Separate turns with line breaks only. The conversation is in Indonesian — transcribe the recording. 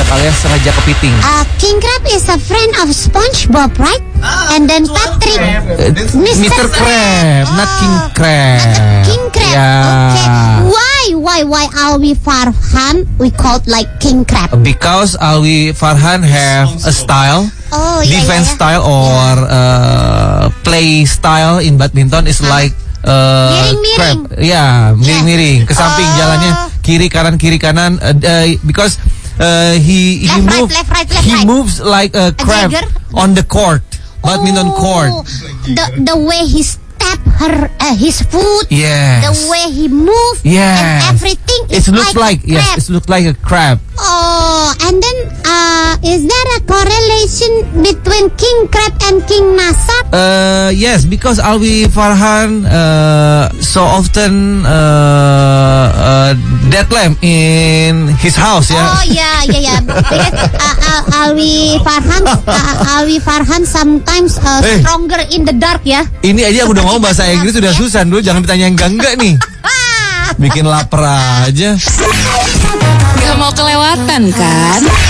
alias sengaja kepiting.
King Crab is a friend of SpongeBob, right? And then Patrick,
Mr. Crab, not King Crab.
King Crab.
Yeah.
Okay. Why Alwi Farhan we called like King Crab?
Because Alwi Farhan have a style,
Oh,
defense style or play style in badminton is like
miring-miring.
crab. Yeah, miring-miring. Ke samping jalannya kiri kanan. Because he
Left, right.
moves like a crab
Jagger?
on the court, badminton court.
The way he step his foot,
Yes.
the way he move,
Yes.
and everything
It
is
looks like
a crab.
yes, it looks like a crab.
Oh, and then is there a correlation between King Crab and King Nasar?
Yes, because Alwi Farhan so often dead lamb in his house. Yeah.
Oh yeah. Because Alwi Farhan sometimes stronger in the dark ya.
Ini aja udah mau bahasa Inggris udah susah dulu, jangan ditanya yang enggak nih. Bikin lapar aja.
Gak mau kelewatan kan?